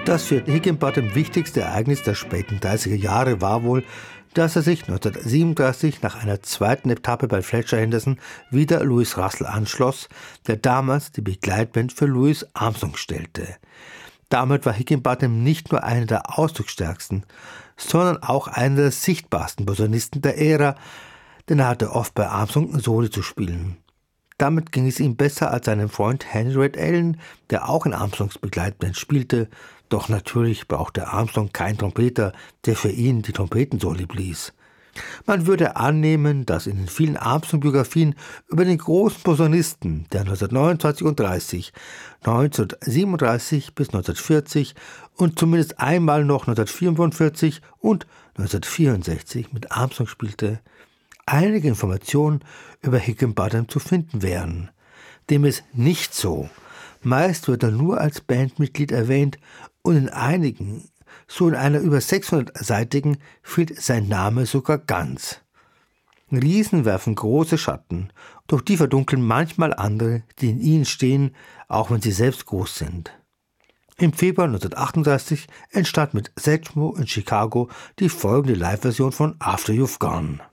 Das für Higginbottom wichtigste Ereignis der späten 30er Jahre war wohl, dass er sich 1937 nach einer zweiten Etappe bei Fletcher Henderson wieder Louis Russell anschloss, der damals die Begleitband für Louis Armstrong stellte. Damit war Higginbottom nicht nur einer der ausdrucksstärksten, sondern auch einer der sichtbarsten Posaunisten der Ära, denn er hatte oft bei Armstrong Soli zu spielen. Damit ging es ihm besser als seinem Freund Henry Red Allen, der auch in Armstrongs Begleitband spielte, doch natürlich brauchte Armstrong keinen Trompeter, der für ihn die Trompetensoli blies. Man würde annehmen, dass in den vielen Armstrong-Biografien über den großen Posaunisten, der 1929 und 30, 1937 bis 1940 und zumindest einmal noch 1944 und 1964 mit Armstrong spielte, einige Informationen über Higginbottom zu finden wären. Dem ist nicht so. Meist wird er nur als Bandmitglied erwähnt und in einigen, so in einer über 600-seitigen, fehlt sein Name sogar ganz. Riesen werfen große Schatten, doch die verdunkeln manchmal andere, die in ihnen stehen, auch wenn sie selbst groß sind. Im Februar 1938 entstand mit Satchmo in Chicago die folgende Live-Version von After You've Gone.